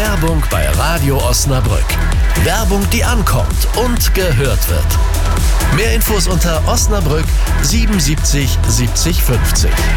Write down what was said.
Werbung bei Radio Osnabrück. Werbung, die ankommt und gehört wird. Mehr Infos unter Osnabrück 77 70 50.